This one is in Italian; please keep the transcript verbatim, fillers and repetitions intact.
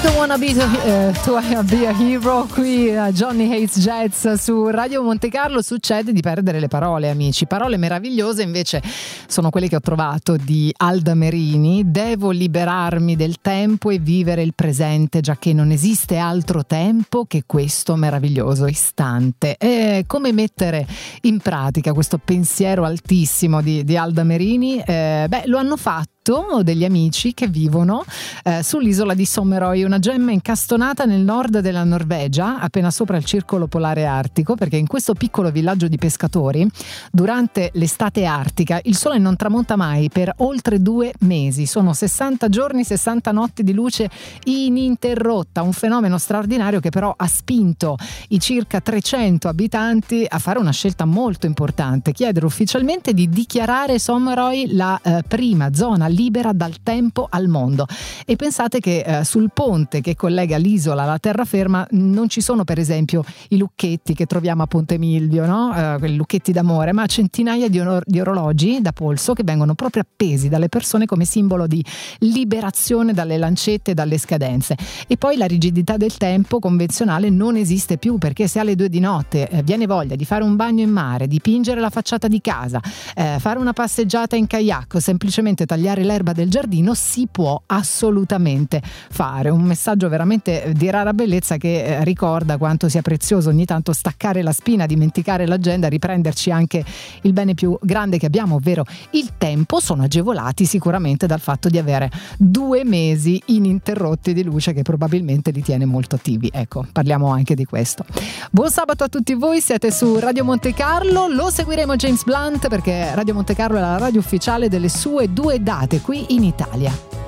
don't wanna be, uh, to be a hero, qui uh, Johnny Hates Jazz su Radio Monte Carlo. Succede di perdere le parole, amici. Parole meravigliose invece sono quelle che ho trovato di Alda Merini. Devo liberarmi del tempo e vivere il presente, giacché non esiste altro tempo che questo meraviglioso istante. E come mettere in pratica questo pensiero altissimo di, di Alda Merini? Eh, beh, lo hanno fatto degli amici che vivono eh, sull'isola di Sommerøy, una gemma incastonata nel nord della Norvegia, appena sopra il circolo polare artico, perché in questo piccolo villaggio di pescatori durante l'estate artica il sole non tramonta mai per oltre due mesi. Sono sessanta giorni, sessanta notti di luce ininterrotta, un fenomeno straordinario che però ha spinto i circa trecento abitanti a fare una scelta molto importante: chiedere ufficialmente di dichiarare Sommerøy la eh, prima zona libera dal tempo al mondo. E pensate che eh, sul ponte che collega l'isola alla terraferma non ci sono per esempio i lucchetti che troviamo a Ponte Milvio, no? Eh, quelli lucchetti d'amore, ma centinaia di, or- di orologi da polso che vengono proprio appesi dalle persone come simbolo di liberazione dalle lancette e dalle scadenze. E poi la rigidità del tempo convenzionale non esiste più, perché se alle due di notte eh, viene voglia di fare un bagno in mare, dipingere la facciata di casa, eh, fare una passeggiata in kayak o semplicemente tagliare l'erba del giardino, si può assolutamente fare. Un messaggio veramente di rara bellezza che eh, ricorda quanto sia prezioso ogni tanto staccare la spina, dimenticare l'agenda, riprenderci anche il bene più grande che abbiamo, ovvero il tempo. Sono agevolati sicuramente dal fatto di avere due mesi ininterrotti di luce che probabilmente li tiene molto attivi. Ecco, parliamo anche di questo. Buon sabato a tutti voi, siete su Radio Monte Carlo. Lo seguiremo James Blunt, perché Radio Monte Carlo è la radio ufficiale delle sue due date qui in Italia.